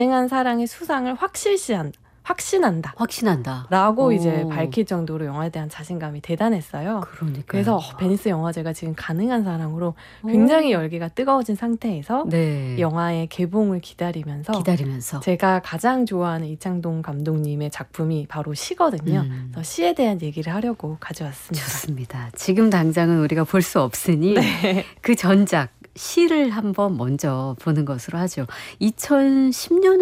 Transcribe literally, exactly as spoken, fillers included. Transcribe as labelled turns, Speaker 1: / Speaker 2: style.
Speaker 1: 가능한 사랑의 수상을 확실시한다. 확신한다.
Speaker 2: 확신한다.
Speaker 1: 라고
Speaker 2: 오.
Speaker 1: 이제 밝힐 정도로 영화에 대한 자신감이 대단했어요.
Speaker 2: 그러니까요.
Speaker 1: 그래서 어, 베니스 영화제가 지금 가능한 사랑으로 굉장히
Speaker 2: 오.
Speaker 1: 열기가 뜨거워진 상태에서
Speaker 2: 네.
Speaker 1: 영화의 개봉을 기다리면서
Speaker 2: 기다리면서
Speaker 1: 제가 가장 좋아하는 이창동 감독님의 작품이 바로 시거든요.
Speaker 2: 음.
Speaker 1: 그래서 시에 대한 얘기를 하려고 가져왔습니다.
Speaker 2: 좋습니다. 지금 당장은 우리가 볼 수 없으니
Speaker 1: 네.
Speaker 2: 그 전작 시를 한번 먼저 보는 것으로 하죠. 이천십 년